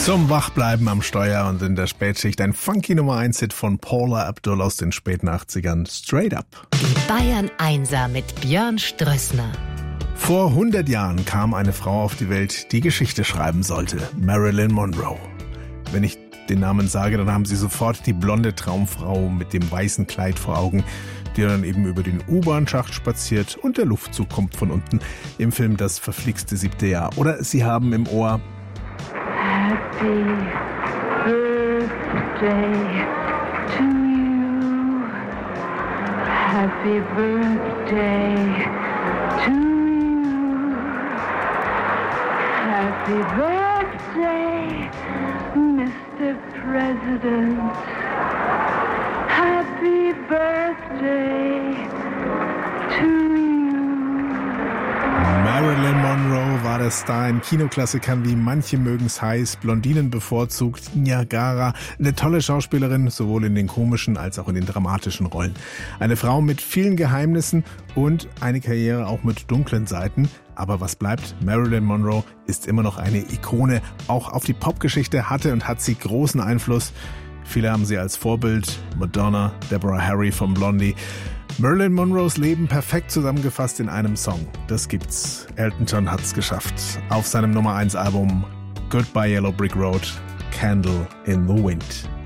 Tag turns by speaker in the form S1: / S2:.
S1: Zum Wachbleiben am Steuer und in der Spätschicht ein funky Nummer 1 Hit von Paula Abdul aus den späten 80ern, Straight Up.
S2: Die Bayern Einser mit Björn Strössner.
S1: Vor 100 Jahren kam eine Frau auf die Welt, die Geschichte schreiben sollte, Marilyn Monroe. Wenn ich den Namen sage, dann haben Sie sofort die blonde Traumfrau mit dem weißen Kleid vor Augen, die dann eben über den U-Bahn-Schacht spaziert und der Luftzug kommt von unten im Film Das verflixte 7. Jahr. Oder Sie haben im Ohr
S3: Happy birthday to you. Happy birthday to you. Happy birthday, Mr. President. Happy birthday to you.
S1: Marilyn Monroe war der Star in Kinoklassikern wie Manche mögen's heiß, Blondinen bevorzugt, Niagara, eine tolle Schauspielerin, sowohl in den komischen als auch in den dramatischen Rollen. Eine Frau mit vielen Geheimnissen und eine Karriere auch mit dunklen Seiten. Aber was bleibt? Marilyn Monroe ist immer noch eine Ikone. Auch auf die Popgeschichte hatte und hat sie großen Einfluss. Viele haben sie als Vorbild, Madonna, Deborah Harry von Blondie. Marilyn Monroes Leben perfekt zusammengefasst in einem Song. Das gibt's. Elton John hat's geschafft. Auf seinem Nummer 1 Album Goodbye Yellow Brick Road, Candle in the Wind.